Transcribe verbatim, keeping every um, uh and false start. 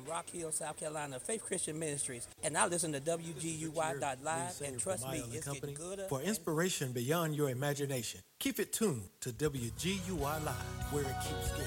Rock Hill, South Carolina, Faith Christian Ministries. And I listen to W G U Y dot live, and trust me, it's getting gooder. For inspiration beyond your imagination, keep it tuned to W G U Y Live, where it keeps getting